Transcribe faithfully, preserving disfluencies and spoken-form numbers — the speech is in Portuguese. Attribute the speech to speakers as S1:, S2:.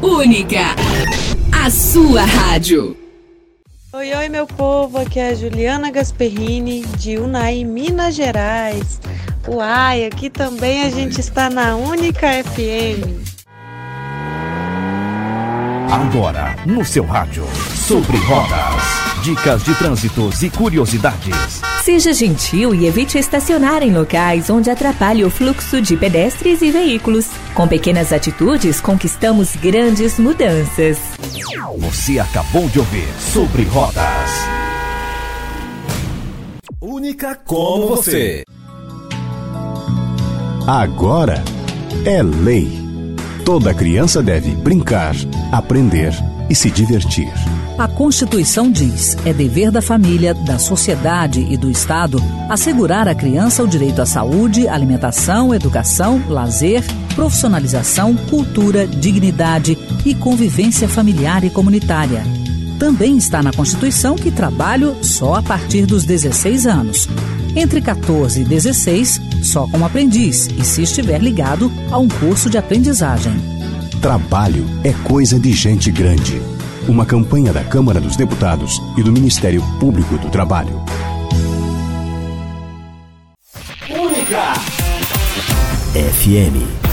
S1: Única, a sua rádio.
S2: Oi, oi, meu povo, aqui é a Juliana Gasperrini, de Unai, Minas Gerais. Uai, aqui também a gente está na Única F M.
S3: Agora, no seu rádio, Sobre Rodas. Dicas de trânsitos e curiosidades.
S4: Seja gentil e evite estacionar em locais onde atrapalhe o fluxo de pedestres e veículos. Com pequenas atitudes, conquistamos grandes mudanças.
S3: Você acabou de ouvir Sobre Rodas.
S5: Única como você.
S6: Agora é lei. Toda criança deve brincar, aprender e se divertir.
S7: A Constituição diz: é dever da família, da sociedade e do Estado assegurar à criança o direito à saúde, alimentação, educação, lazer, profissionalização, cultura, dignidade e convivência familiar e comunitária. Também está na Constituição que trabalho só a partir dos dezesseis anos. Entre catorze e dezesseis, só como aprendiz e se estiver ligado a um curso de aprendizagem.
S6: Trabalho é coisa de gente grande. Uma campanha da Câmara dos Deputados e do Ministério Público do Trabalho.
S5: Única
S3: F M